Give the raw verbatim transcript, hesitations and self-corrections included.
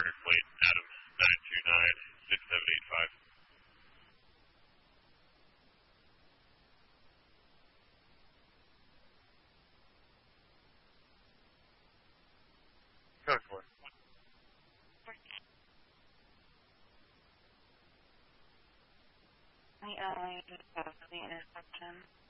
Charter Flight, Adam nine two nine six seven eight five. Code four. The only just the intersection.